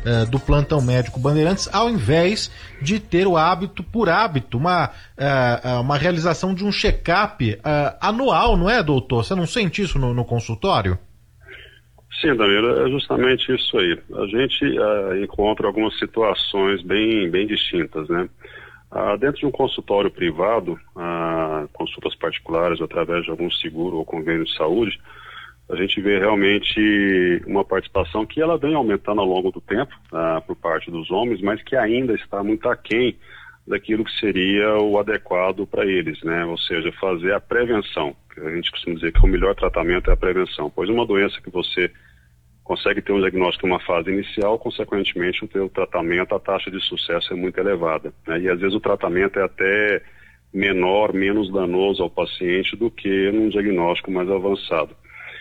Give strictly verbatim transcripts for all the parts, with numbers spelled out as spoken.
uh, do plantão médico Bandeirantes, ao invés de ter o hábito, por hábito, uma, uh, uma realização de um check-up uh, anual, não é, doutor? Você não sente isso no, no consultório? Sim, Danilo, é justamente isso aí. A gente uh, encontra algumas situações bem, bem distintas, né? Uh, dentro de um consultório privado, uh, consultas particulares através de algum seguro ou convênio de saúde, a gente vê realmente uma participação que ela vem aumentando ao longo do tempo uh, por parte dos homens, mas que ainda está muito aquém daquilo que seria o adequado para eles, né? Ou seja, fazer a prevenção. A gente costuma dizer que o melhor tratamento é a prevenção, pois uma doença que você consegue ter um diagnóstico em uma fase inicial, consequentemente o teu tratamento, a taxa de sucesso é muito elevada, né? E às vezes o tratamento é até menor, menos danoso ao paciente do que num diagnóstico mais avançado.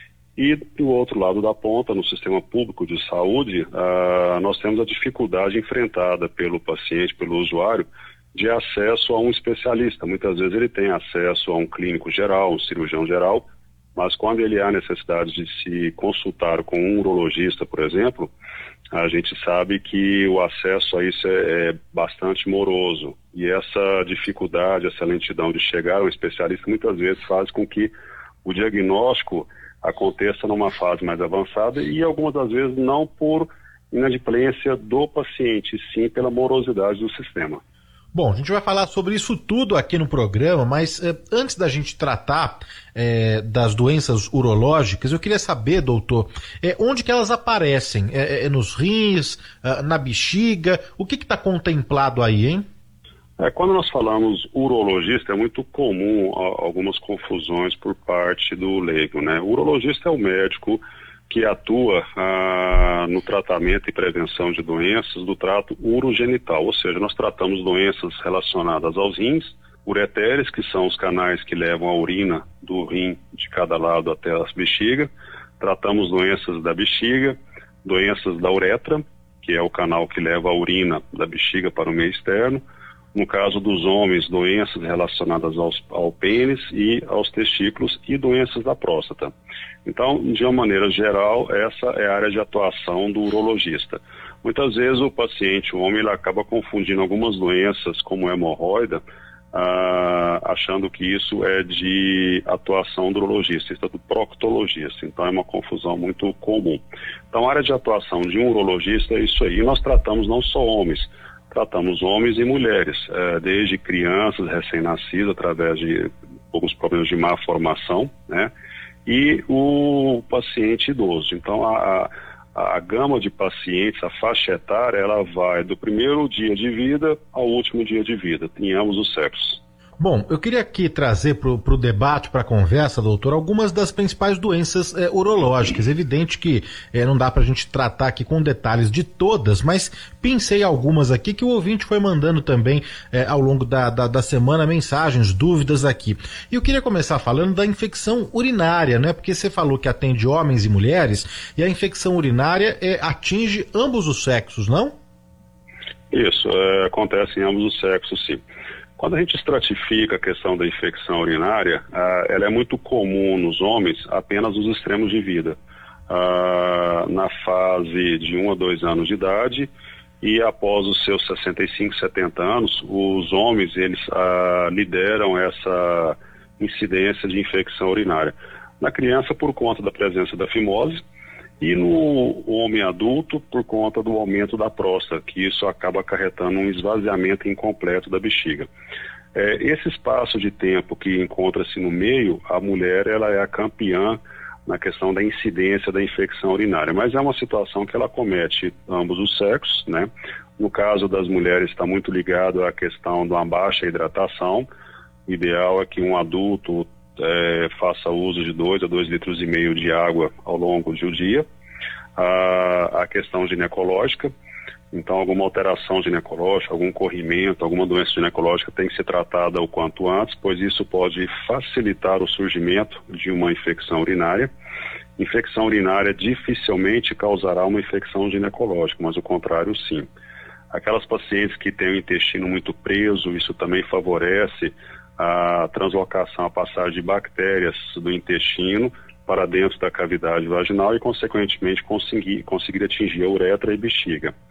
E do outro lado da ponta, no sistema público de saúde, ah, nós temos a dificuldade enfrentada pelo paciente, pelo usuário, de acesso a um especialista. Muitas vezes ele tem acesso a um clínico geral, um cirurgião geral, mas quando ele há necessidade de se consultar com um urologista, por exemplo, a gente sabe que o acesso a isso é, é bastante moroso. E essa dificuldade, essa lentidão de chegar a um especialista, muitas vezes faz com que o diagnóstico aconteça numa fase mais avançada e algumas das vezes não por inadimplência do paciente, sim pela morosidade do sistema. Bom, a gente vai falar sobre isso tudo aqui no programa, mas eh, antes da gente tratar eh, das doenças urológicas, eu queria saber, doutor, eh, onde que elas aparecem? É, é nos rins, ah, na bexiga? O que está contemplado aí, hein? É, quando nós falamos urologista, é muito comum a, algumas confusões por parte do leigo, né? O urologista é o médico que atua ah, no tratamento e prevenção de doenças do trato urogenital, ou seja, nós tratamos doenças relacionadas aos rins, ureteres, que são os canais que levam a urina do rim de cada lado até a bexiga, tratamos doenças da bexiga, doenças da uretra, que é o canal que leva a urina da bexiga para o meio externo, no caso dos homens, doenças relacionadas aos, ao pênis e aos testículos e doenças da próstata. Então, de uma maneira geral, essa é a área de atuação do urologista. Muitas vezes o paciente, o homem, ele acaba confundindo algumas doenças como hemorroida, ah, achando que isso é de atuação do urologista, isso é do proctologista. Então é uma confusão muito comum. Então a área de atuação de um urologista é isso aí. E nós tratamos não só homens, tratamos homens e mulheres, eh, desde crianças recém-nascidas, através de alguns problemas de má formação, né? E o paciente idoso. Então, a, a, a gama de pacientes, a faixa etária, ela vai do primeiro dia de vida ao último dia de vida, em ambos os sexos. Bom, eu queria aqui trazer para o debate, para a conversa, doutor, algumas das principais doenças é, urológicas. Evidente que é, não dá para a gente tratar aqui com detalhes de todas, mas pensei algumas aqui que o ouvinte foi mandando também é, ao longo da, da, da semana mensagens, dúvidas aqui. E eu queria começar falando da infecção urinária, né? Porque você falou que atende homens e mulheres, e a infecção urinária é, atinge ambos os sexos, não? Isso, é, acontece em ambos os sexos, sim. Quando a gente estratifica a questão da infecção urinária, ah, ela é muito comum nos homens apenas nos extremos de vida. Ah, na fase de um a dois anos de idade e após os seus sessenta e cinco, setenta anos, os homens eles ah, lideram essa incidência de infecção urinária. Na criança, por conta da presença da fimose, e no homem adulto, por conta do aumento da próstata, que isso acaba acarretando um esvaziamento incompleto da bexiga. É, esse espaço de tempo que encontra-se no meio, a mulher ela é a campeã na questão da incidência da infecção urinária, mas é uma situação que ela comete ambos os sexos, né? No caso das mulheres está muito ligado à questão de uma baixa hidratação. O ideal é que um adulto É, faça uso de dois a dois litros e meio de água ao longo do dia. A, a questão ginecológica, então alguma alteração ginecológica, algum corrimento, alguma doença ginecológica tem que ser tratada o quanto antes, pois isso pode facilitar o surgimento de uma infecção urinária. Infecção urinária dificilmente causará uma infecção ginecológica, mas o contrário sim. Aquelas pacientes que têm o intestino muito preso, isso também favorece a translocação, a passagem de bactérias do intestino para dentro da cavidade vaginal e, consequentemente, conseguir, conseguir atingir a uretra e bexiga.